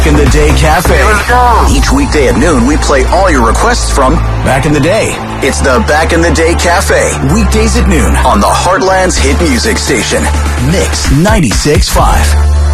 In the Day Cafe. Let's go. Each weekday at noon, we play all your requests from Back in the Day. It's the Back in the Day Cafe. Weekdays at noon on the Heartland's hit music station, Mix 96.5.